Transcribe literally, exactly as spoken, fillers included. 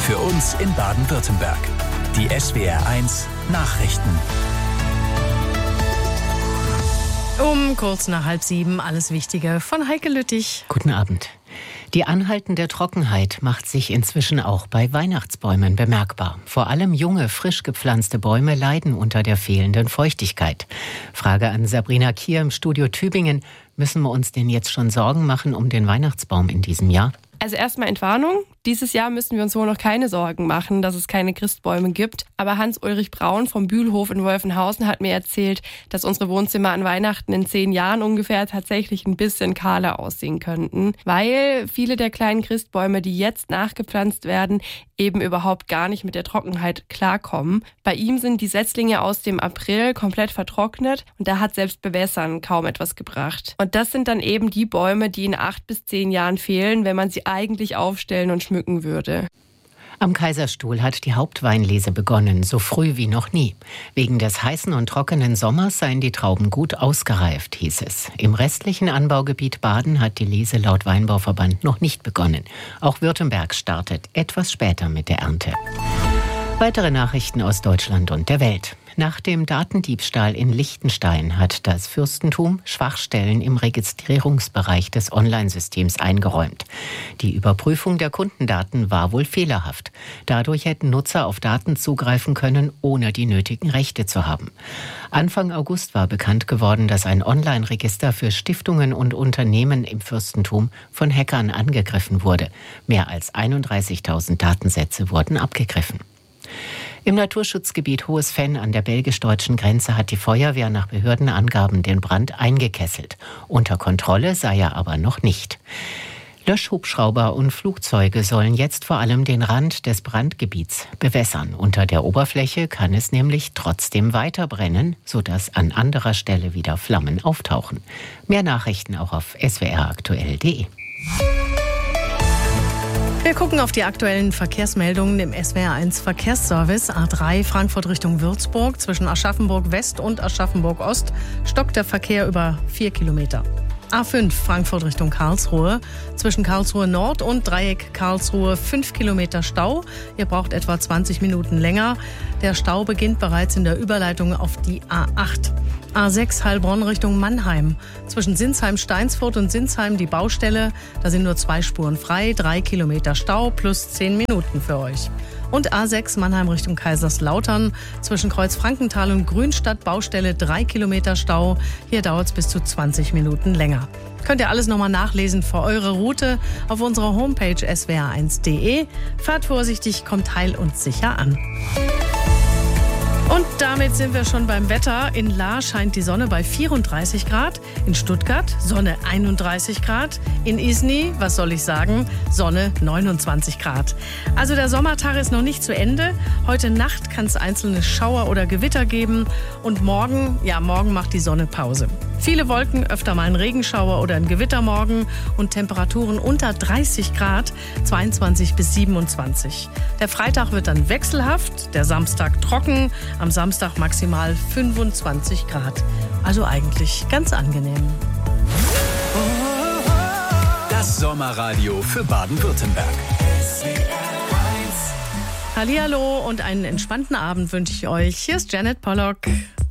Für uns in Baden-Württemberg. Die S W R eins Nachrichten. Um kurz nach halb sieben alles Wichtige von Heike Lüttich. Guten Abend. Die anhaltende Trockenheit macht sich inzwischen auch bei Weihnachtsbäumen bemerkbar. Vor allem junge, frisch gepflanzte Bäume leiden unter der fehlenden Feuchtigkeit. Frage an Sabrina Kier im Studio Tübingen. Müssen wir uns denn jetzt schon Sorgen machen um den Weihnachtsbaum in diesem Jahr? Also erstmal Entwarnung. Dieses Jahr müssen wir uns wohl noch keine Sorgen machen, dass es keine Christbäume gibt. Aber Hans-Ulrich Braun vom Bühlhof in Wolfenhausen hat mir erzählt, dass unsere Wohnzimmer an Weihnachten in zehn Jahren ungefähr tatsächlich ein bisschen kahler aussehen könnten. Weil viele der kleinen Christbäume, die jetzt nachgepflanzt werden, eben überhaupt gar nicht mit der Trockenheit klarkommen. Bei ihm sind die Setzlinge aus dem April komplett vertrocknet und da hat selbst Bewässern kaum etwas gebracht. Und das sind dann eben die Bäume, die in acht bis zehn Jahren fehlen, wenn man sie eigentlich aufstellen und schmücken würde. Am Kaiserstuhl hat die Hauptweinlese begonnen, so früh wie noch nie. Wegen des heißen und trockenen Sommers seien die Trauben gut ausgereift, hieß es. Im restlichen Anbaugebiet Baden hat die Lese laut Weinbauverband noch nicht begonnen. Auch Württemberg startet etwas später mit der Ernte. Weitere Nachrichten aus Deutschland und der Welt. Nach dem Datendiebstahl in Liechtenstein hat das Fürstentum Schwachstellen im Registrierungsbereich des Online-Systems eingeräumt. Die Überprüfung der Kundendaten war wohl fehlerhaft. Dadurch hätten Nutzer auf Daten zugreifen können, ohne die nötigen Rechte zu haben. Anfang August war bekannt geworden, dass ein Online-Register für Stiftungen und Unternehmen im Fürstentum von Hackern angegriffen wurde. Mehr als einunddreißigtausend Datensätze wurden abgegriffen. Im Naturschutzgebiet Hohes Venn an der belgisch-deutschen Grenze hat die Feuerwehr nach Behördenangaben den Brand eingekesselt. Unter Kontrolle sei er aber noch nicht. Löschhubschrauber und Flugzeuge sollen jetzt vor allem den Rand des Brandgebiets bewässern. Unter der Oberfläche kann es nämlich trotzdem weiter brennen, sodass an anderer Stelle wieder Flammen auftauchen. Mehr Nachrichten auch auf s w r aktuell punkt d e. Wir gucken auf die aktuellen Verkehrsmeldungen im S W R eins Verkehrsservice. A drei Frankfurt Richtung Würzburg. Zwischen Aschaffenburg West und Aschaffenburg Ost stockt der Verkehr über vier Kilometer. A fünf Frankfurt Richtung Karlsruhe. Zwischen Karlsruhe Nord und Dreieck Karlsruhe fünf Kilometer Stau. Ihr braucht etwa zwanzig Minuten länger. Der Stau beginnt bereits in der Überleitung auf die A acht. A sechs Heilbronn Richtung Mannheim. Zwischen Sinsheim-Steinsfurt und Sinsheim die Baustelle. Da sind nur zwei Spuren frei, drei Kilometer Stau plus zehn Minuten für euch. Und A sechs Mannheim Richtung Kaiserslautern. Zwischen Kreuzfrankenthal und Grünstadt Baustelle drei Kilometer Stau. Hier dauert es bis zu zwanzig Minuten länger. Könnt ihr alles nochmal nachlesen für eure Route auf unserer Homepage s w r eins punkt d e. Fahrt vorsichtig, kommt heil und sicher an. Und damit sind wir schon beim Wetter. In Lahr scheint die Sonne bei vierunddreißig Grad. In Stuttgart Sonne einunddreißig Grad. In Isny, was soll ich sagen, Sonne neunundzwanzig Grad. Also der Sommertag ist noch nicht zu Ende. Heute Nacht kann es einzelne Schauer oder Gewitter geben. Und morgen, ja, morgen macht die Sonne Pause. Viele Wolken, öfter mal ein Regenschauer oder ein Gewittermorgen und Temperaturen unter dreißig Grad, zweiundzwanzig bis siebenundzwanzig. Der Freitag wird dann wechselhaft, der Samstag trocken, am Samstag maximal fünfundzwanzig Grad. Also eigentlich ganz angenehm. Das Sommerradio für Baden-Württemberg. Hallihallo und einen entspannten Abend wünsche ich euch. Hier ist Janet Pollock.